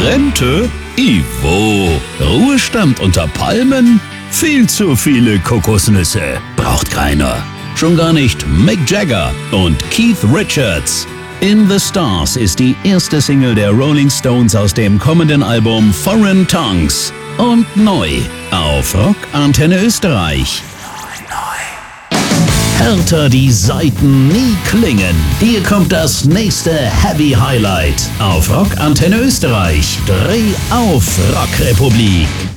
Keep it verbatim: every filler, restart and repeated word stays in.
Rente? Ivo. Ruhestand unter Palmen? Viel zu viele Kokosnüsse. Braucht keiner. Schon gar nicht Mick Jagger und Keith Richards. In the Stars ist die erste Single der Rolling Stones aus dem kommenden Album Foreign Tongues. Und neu auf Rock Antenne Österreich. Härter die Saiten nie klingen. Hier kommt das nächste Heavy Highlight auf Rock Antenne Österreich. Dreh auf, Rockrepublik.